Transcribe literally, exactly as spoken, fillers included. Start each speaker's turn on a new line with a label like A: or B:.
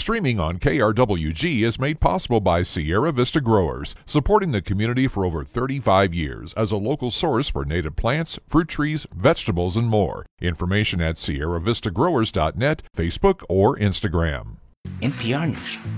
A: Streaming on K R W G is made possible by Sierra Vista Growers, supporting the community for over thirty-five years as a local source for native plants, fruit trees, vegetables, and more. Information at sierra vista growers dot net, Facebook, or Instagram.
B: N P R News